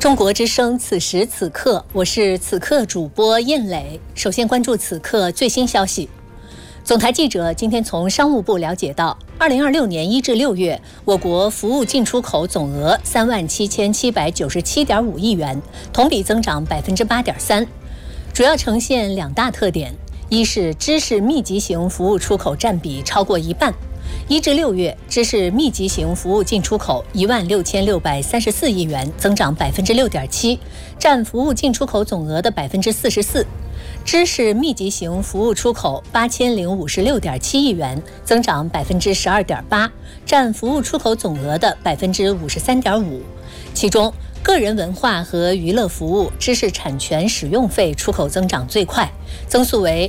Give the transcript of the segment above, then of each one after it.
中国之声，此时此刻，我是此刻主播燕磊。首先关注此刻最新消息。总台记者今天从商务部了解到，2026年1至6月，我国服务进出口总额37797.5亿元，同比增长8.3%，主要呈现两大特点：一是知识密集型服务出口占比超过一半。1至6月，知识密集型服务进出口16634亿元，增长6.7%，占服务进出口总额的44%。知识密集型服务出口8056.7亿元，增长12.8%，占服务出口总额的53.5%。其中，个人文化和娱乐服务知识产权使用费出口增长最快，增速为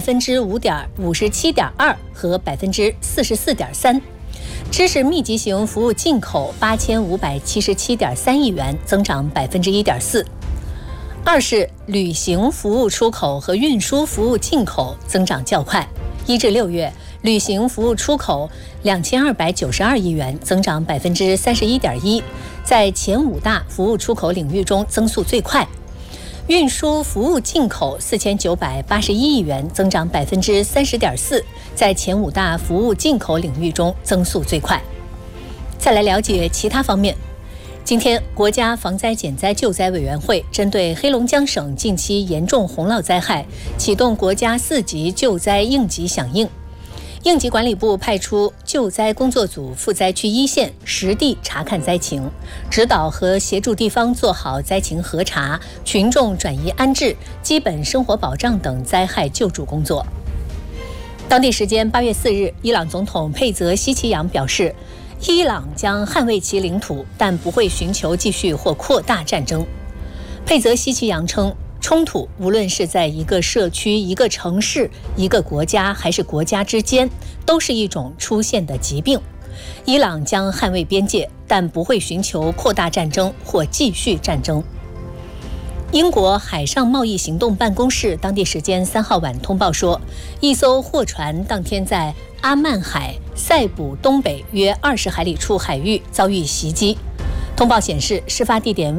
57.2%和44.3%。知识密集型服务进口8577.3亿元，增长1.4%。二是旅行服务出口和运输服务进口增长较快。1至6月，旅行服务出口2292亿元，增长31.1%，在前5大服务出口领域中增速最快。运输服务进口4981亿元，增长30.4%，在前5大服务进口领域中增速最快。再来了解其他方面。今天，国家防灾减灾救灾委员会针对黑龙江省近期严重洪涝灾害，启动国家4级救灾应急响应。应急管理部派出救灾工作组赴灾区一线实地查看灾情，指导和协助地方做好灾情核查、群众转移安置、基本生活保障等灾害救助工作。当地时间8月4日，伊朗总统佩泽希奇扬表示，伊朗将捍卫其领土，但不会寻求继续或扩大战争。佩泽希奇扬称，冲突无论是在一个社区、一个城市、一个国家还是国家之间，都是一种出现的疾病。伊朗将捍卫边界，但不会寻求扩大战争或继续战争。英国海上贸易行动办公室当地时间3号晚通报说，一艘货船当天在阿曼海塞浦东北约20海里处海域遭遇袭击。通报显示，事发地点